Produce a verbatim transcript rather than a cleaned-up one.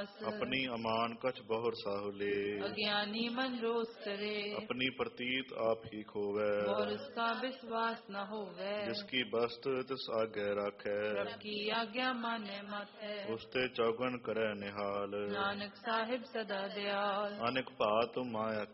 ਆਪਣੀ ਅਮਾਨ ਕਛ ਬਹੁਰ ਸਾਹੁਲੇ। ਅਗਿਆਨੀ ਮਨ ਰੋਸ ਕਰੇ। ਆਪਣੀ ਪ੍ਰਤੀਤ ਆਪ ਹੀ ਖੋਵੈ। और उसका विश्वास न होवे। ਜਿਸकी ਬਸਤ ਤਿਸ ਆਗੇ ਰਾਖੈ। प्रभु की आज्ञा माने मत है। ਉਸਤੇ ਚੌਗਣ ਕਰੈ ਨਿਹਾਲ। नानक साहिब सदा दयाल। ਅਨੇਕ ਭਾਤ ਮਾਇਆ